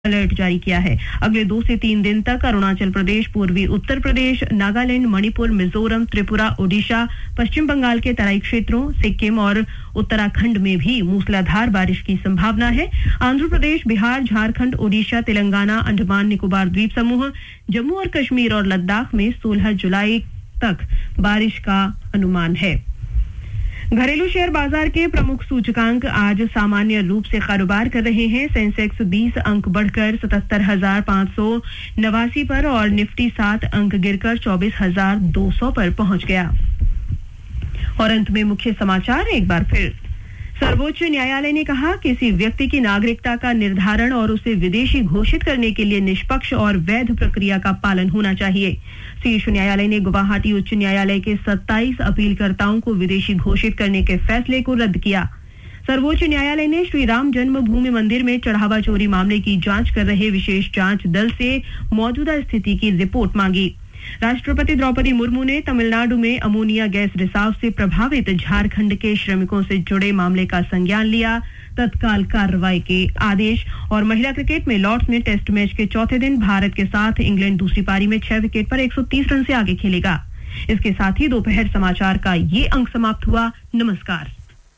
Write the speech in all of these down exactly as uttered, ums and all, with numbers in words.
Alert जारी किया है। अगले दो से तीन दिन तक अरुणाचल प्रदेश, पूर्वी उत्तर प्रदेश, नागालैंड, मणिपुर, मिजोरम, त्रिपुरा, ओडिशा, पश्चिम बंगाल के तराई क्षेत्रों, सिक्किम और उत्तराखंड में भी मूसलाधार बारिश की संभावना है। आंध्र प्रदेश, बिहार, झारखंड, ओडिशा, तेलंगाना, अंडमान निकोबार द्वीप समूह, जम्मू और कश्मीर और लद्दाख में सोलह जुलाई तक बारिश का अनुमान है। घरेलू शेयर बाजार के प्रमुख सूचकांक आज सामान्य रूप से कारोबार कर रहे हैं। सेंसेक्स बीस अंक बढ़कर सतहत्तर हजार पाँच सौ नवासी पर और निफ्टी सात अंक गिरकर चौबीस हजार दो सौ पर पहुंच गया। और अंत में मुख्य समाचार एक बार फिर। सर्वोच्च न्यायालय ने कहा, किसी व्यक्ति की नागरिकता का निर्धारण और उसे विदेशी घोषित करने के लिए निष्पक्ष और वैध प्रक्रिया का पालन होना चाहिए। शीर्ष न्यायालय ने गुवाहाटी उच्च न्यायालय के सत्ताईस अपीलकर्ताओं को विदेशी घोषित करने के फैसले को रद्द किया। सर्वोच्च न्यायालय ने श्री राम जन्मभूमि मंदिर में चढ़ावा चोरी मामले की जांच कर रहे विशेष जांच दल से मौजूदा स्थिति की रिपोर्ट मांगी। राष्ट्रपति द्रौपदी मुर्मू ने तमिलनाडु में अमोनिया गैस रिसाव से प्रभावित झारखंड के श्रमिकों से जुड़े मामले का संज्ञान लिया, तत्काल कार्रवाई के आदेश। और महिला क्रिकेट में लॉर्ड्स में टेस्ट मैच के चौथे दिन भारत के साथ इंग्लैंड दूसरी पारी में छह विकेट पर एक सौ तीस रन से आगे खेलेगा। इसके साथ ही दोपहर समाचार का ये अंक समाप्त हुआ। नमस्कार।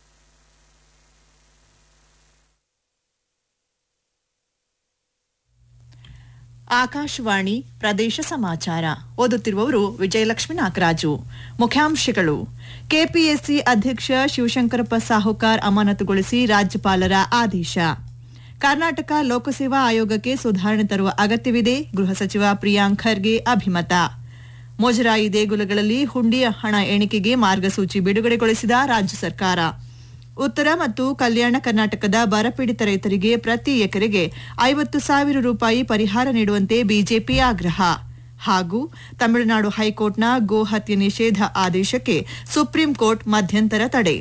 ಆಕಾಶವಾಣಿ ಪ್ರದೇಶ ಸಮಾಚಾರ ಓದುತ್ತಿರುವವರು ವಿಜಯಲಕ್ಷ್ಮಿ ನಾಗರಾಜು. ಮುಖ್ಯಾಂಶಗಳು: ಕೆಪಿಎಸ್ಸಿ ಅಧ್ಯಕ್ಷ ಶಿವಶಂಕರಪ್ಪ ಸಾಹುಕಾರ್ ಅಮಾನತುಗೊಳಿಸಿ ರಾಜ್ಯಪಾಲರ ಆದೇಶ. ಕರ್ನಾಟಕ ಲೋಕಸೇವಾ ಆಯೋಗಕ್ಕೆ ಸುಧಾರಣೆ ತರುವ ಅಗತ್ಯವಿದೆ, ಗೃಹ ಸಚಿವ ಪ್ರಿಯಾಂಕ್ ಖರ್ಗೆ ಅಭಿಮತ. ಮುಜರಾಯಿ ದೇಗುಲಗಳಲ್ಲಿ ಹುಂಡಿ ಹಣ ಎಣಿಕೆಗೆ ಮಾರ್ಗಸೂಚಿ ಬಿಡುಗಡೆಗೊಳಿಸಿದ ರಾಜ್ಯ ಸರ್ಕಾರ. ಉತ್ತರ ಮತ್ತು ಕಲ್ಯಾಣ ಕರ್ನಾಟಕದ ಬರಪೀಡಿತ ರೈತರಿಗೆ ಪ್ರತಿ ಎಕರೆಗೆ ಐವತ್ತು ಸಾವಿರ ರೂಪಾಯಿ ಪರಿಹಾರ ನೀಡುವಂತೆ ಬಿಜೆಪಿ ಆಗ್ರಹ. ಹಾಗೂ ತಮಿಳುನಾಡು ಹೈಕೋರ್ಟ್ನ ಗೋ ಹತ್ಯೆ ನಿಷೇಧ ಆದೇಶಕ್ಕೆ ಸುಪ್ರೀಂ ಕೋರ್ಟ್ ಮಧ್ಯಂತರ ತಡೆ.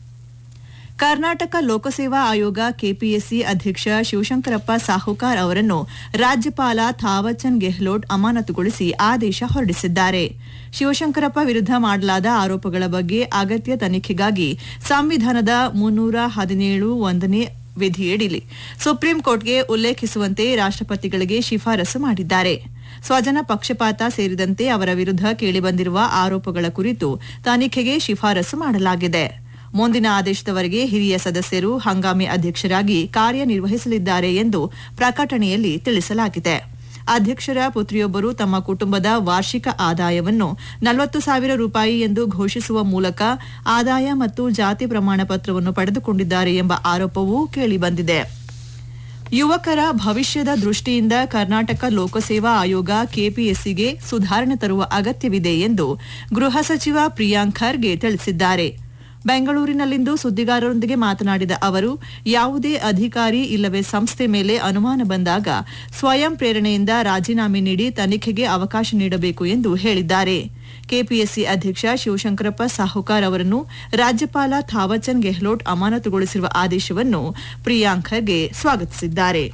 ಕರ್ನಾಟಕ ಲೋಕಸೇವಾ ಆಯೋಗ ಕೆಪಿಎಸ್ಸಿ ಅಧ್ಯಕ್ಷ ಶಿವಶಂಕರಪ್ಪ ಸಾಹುಕಾರ್ ಅವರನ್ನು ರಾಜ್ಯಪಾಲ ಥಾವರ್ಚಂದ್ ಗೆಹ್ಲೋಟ್ ಅಮಾನತುಗೊಳಿಸಿ ಆದೇಶ ಹೊರಡಿಸಿದ್ದಾರೆ. ಶಿವಶಂಕರಪ್ಪ ವಿರುದ್ಧ ಮಾಡಲಾದ ಆರೋಪಗಳ ಬಗ್ಗೆ ಅಗತ್ಯ ತನಿಖೆಗಾಗಿ ಸಂವಿಧಾನದ ಮುನ್ನೂರ ಹದಿನೇಳು ಒಂದನೇ ವಿಧಿಯಡಿ ಸುಪ್ರೀಂ ಕೋರ್ಟ್ಗೆ ಉಲ್ಲೇಖಿಸುವಂತೆ ರಾಷ್ಟ್ರಪತಿಗಳಿಗೆ ಶಿಫಾರಸು ಮಾಡಿದ್ದಾರೆ. ಸ್ವಜನ ಪಕ್ಷಪಾತ ಸೇರಿದಂತೆ ಅವರ ವಿರುದ್ಧ ಕೇಳಿಬಂದಿರುವ ಆರೋಪಗಳ ಕುರಿತು ತನಿಖೆಗೆ ಶಿಫಾರಸು ಮಾಡಲಾಗಿದೆ. ಮುಂದಿನ ಆದೇಶದವರೆಗೆ ಹಿರಿಯ ಸದಸ್ಯರು ಹಂಗಾಮಿ ಅಧ್ಯಕ್ಷರಾಗಿ ಕಾರ್ಯನಿರ್ವಹಿಸಲಿದ್ದಾರೆ ಎಂದು ಪ್ರಕಟಣೆಯಲ್ಲಿ ತಿಳಿಸಲಾಗಿದೆ. ಅಧ್ಯಕ್ಷರ ಪುತ್ರಿಯೊಬ್ಬರು ತಮ್ಮ ಕುಟುಂಬದ ವಾರ್ಷಿಕ ಆದಾಯವನ್ನು ನಲವತ್ತು ಸಾವಿರ ರೂಪಾಯಿ ಎಂದು ಘೋಷಿಸುವ ಮೂಲಕ ಆದಾಯ ಮತ್ತು ಜಾತಿ ಪ್ರಮಾಣ ಪತ್ರವನ್ನು ಪಡೆದುಕೊಂಡಿದ್ದಾರೆ ಎಂಬ ಆರೋಪವೂ ಕೇಳಿಬಂದಿದೆ. ಯುವಕರ ಭವಿಷ್ಯದ ದೃಷ್ಟಿಯಿಂದ ಕರ್ನಾಟಕ ಲೋಕಸೇವಾ ಆಯೋಗ ಕೆಪಿಎಸ್ಸಿಗೆ ಸುಧಾರಣೆ ತರುವ ಅಗತ್ಯವಿದೆ ಎಂದು ಗೃಹ ಸಚಿವ ಪ್ರಿಯಾಂಕ್ ಖರ್ಗೆ ತಿಳಿಸಿದ್ದಾರೆ. ಬೆಂಗಳೂರಿನಲ್ಲಿಂದು ಸುದ್ದಿಗಾರರೊಂದಿಗೆ ಮಾತನಾಡಿದ ಅವರು, ಯಾವುದೇ ಅಧಿಕಾರಿ ಇಲ್ಲವೇ ಸಂಸ್ಥೆ ಮೇಲೆ ಅನುಮಾನ ಬಂದಾಗ ಸ್ವಯಂ ಪ್ರೇರಣೆಯಿಂದ ರಾಜೀನಾಮೆ ನೀಡಿ ತನಿಖೆಗೆ ಅವಕಾಶ ನೀಡಬೇಕು ಎಂದು ಹೇಳಿದ್ದಾರೆ. ಕೆಪಿಎಸ್ಸಿ ಅಧ್ಯಕ್ಷ ಶಿವಶಂಕರಪ್ಪ ಸಾಹುಕಾರ್ ಅವರನ್ನು ರಾಜ್ಯಪಾಲ ಥಾವರ್ಚಂದ್ ಗೆಹ್ಲೋಟ್ ಅಮಾನತುಗೊಳಿಸಿರುವ ಆದೇಶವನ್ನು ಪ್ರಿಯಾಂಕ್ ಖರ್ಗೆ ಸ್ವಾಗತಿಸಿದ್ದಾರೆ.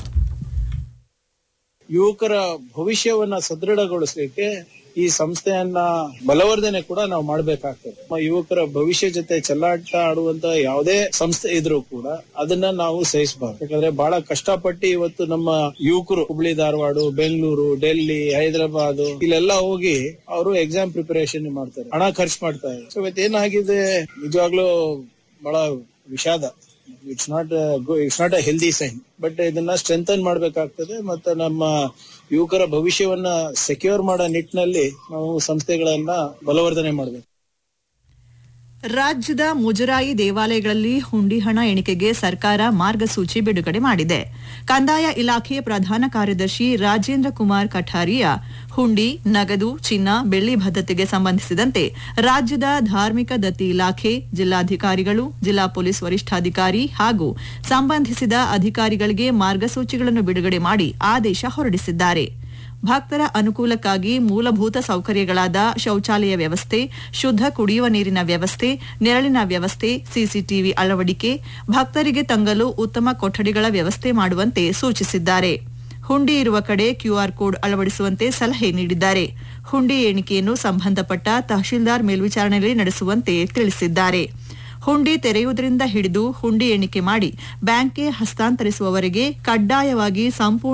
ಯುವಕರ ಭವಿಷ್ಯವನ್ನ ಸದೃಢಗೊಳಿಸಲಿಕ್ಕೆ ಈ ಸಂಸ್ಥೆಯನ್ನ ಬಲವರ್ಧನೆ ಕೂಡ ನಾವು ಮಾಡಬೇಕಾಗ್ತದೆ. ಯುವಕರ ಭವಿಷ್ಯ ಜೊತೆ ಚೆಲ್ಲಾಟ ಆಡುವಂತ ಯಾವುದೇ ಸಂಸ್ಥೆ ಇದ್ರೂ ಕೂಡ ಅದನ್ನ ನಾವು ಸಹಿಸಬಾರ್ದು. ಯಾಕಂದ್ರೆ ಬಹಳ ಕಷ್ಟಪಟ್ಟು ಇವತ್ತು ನಮ್ಮ ಯುವಕರು ಹುಬ್ಳಿ, ಧಾರವಾಡ, ಬೆಂಗಳೂರು, ಡೆಲ್ಲಿ, ಹೈದರಾಬಾದ್ ಇಲ್ಲೆಲ್ಲ ಹೋಗಿ ಅವರು ಎಕ್ಸಾಮ್ ಪ್ರಿಪರೇಷನ್ ಮಾಡ್ತಾರೆ, ಹಣ ಖರ್ಚು ಮಾಡ್ತಾರೆ. ಸೊ ಇವತ್ತು ಏನಾಗಿದೆ, ನಿಜವಾಗ್ಲೂ ಬಹಳ ವಿಷಾದ. It's not it's not a healthy sign. But ಇದನ್ನ ಸ್ಟ್ರೆಂಥನ್ ಮಾಡ್ಬೇಕಾಗ್ತದೆ. ಮತ್ತೆ ನಮ್ಮ ಯುವಕರ ಭವಿಷ್ಯವನ್ನ ಸೆಕ್ಯೂರ್ ಮಾಡೋ ನಿಟ್ಟಿನಲ್ಲಿ ನಾವು ಸಂಸ್ಥೆಗಳನ್ನ ಬಲವರ್ಧನೆ ಮಾಡಬೇಕು. ರಾಜ್ಯದ ಮುಜರಾಯಿ ದೇವಾಲಯಗಳಲ್ಲಿ ಹುಂಡಿ ಹಣ ಎಣಿಕೆಗೆ ಸರ್ಕಾರ ಮಾರ್ಗಸೂಚಿ ಬಿಡುಗಡೆ ಮಾಡಿದೆ. ಕಂದಾಯ ಇಲಾಖೆ ಪ್ರಧಾನ ಕಾರ್ಯದರ್ಶಿ ರಾಜೇಂದ್ರ ಕುಮಾರ್ ಕಠಾರಿಯಾ ಹುಂಡಿ, ನಗದು, ಚಿನ್ನ, ಬೆಳ್ಳಿ ಭದ್ರತೆಗೆ ಸಂಬಂಧಿಸಿದಂತೆ ರಾಜ್ಯದ ಧಾರ್ಮಿಕ ದತ್ತಿ ಇಲಾಖೆ, ಜಿಲ್ಲಾಧಿಕಾರಿಗಳು, ಜಿಲ್ಲಾ ಪೊಲೀಸ್ ವರಿಷ್ಠಾಧಿಕಾರಿ ಹಾಗೂ ಸಂಬಂಧಿಸಿದ ಅಧಿಕಾರಿಗಳಿಗೆ ಮಾರ್ಗಸೂಚಿಗಳನ್ನು ಬಿಡುಗಡೆ ಮಾಡಿ ಆದೇಶ ಹೊರಡಿಸಿದ್ದಾರೆ. ಭಕ್ತರ ಅನುಕೂಲಕ್ಕಾಗಿ ಮೂಲಭೂತ ಸೌಕರ್ಯಗಳಾದ ಶೌಚಾಲಯ ವ್ಯವಸ್ಥೆ, ಶುದ್ಧ ಕುಡಿಯುವ ನೀರಿನ ವ್ಯವಸ್ಥೆ, ನೆರಳಿನ ವ್ಯವಸ್ಥೆ, ಸಿಸಿಟಿವಿ ಅಳವಡಿಕೆ, ಭಕ್ತರಿಗೆ ತಂಗಲು ಉತ್ತಮ ಕೊಠಡಿಗಳ ವ್ಯವಸ್ಥೆ ಮಾಡುವಂತೆ ಸೂಚಿಸಿದ್ದಾರೆ. ಹುಂಡಿ ಇರುವ ಕಡೆ ಕ್ಯೂಆರ್ ಕೋಡ್ ಅಳವಡಿಸುವಂತೆ ಸಲಹೆ ನೀಡಿದ್ದಾರೆ. ಹುಂಡಿ ಎಣಿಕೆಯನ್ನು ಸಂಬಂಧಪಟ್ಟ ತಹಶೀಲ್ದಾರ್ ಮೇಲ್ವಿಚಾರಣೆಯಲ್ಲಿ ನಡೆಸುವಂತೆ ತಿಳಿಸಿದ್ದಾರೆ. ಹುಂಡಿ ತೆರೆಯುವುದರಿಂದ ಹಿಡಿದು ಹುಂಡಿ ಎಣಿಕೆ ಮಾಡಿ ಬ್ಯಾಂಕ್ಗೆ ಹಸ್ತಾಂತರಿಸುವವರೆಗೆ ಕಡ್ಡಾಯವಾಗಿ ಸಂಪೂರ್ಣ